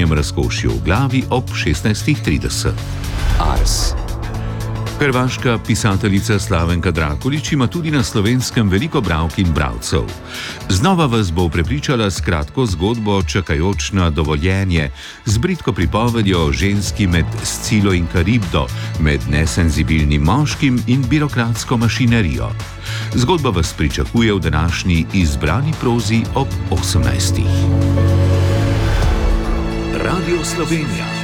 večjem razkošju v glavi ob 16:30. Ars. Hrvaška pisateljica Slavenka Drakulić ima tudi na Slovenskem veliko bralk in bralcev. Znova vas bo prepričala s kratko zgodbo Čakajoč na dovoljenje, z bridko pripovedjo o ženski med Scilo in Karibdo, med nesenzibilnim moškim in birokratsko mašinerijo. Zgodba vas pričakuje v današnji izbrani prozi ob 18. Radio Slovenija.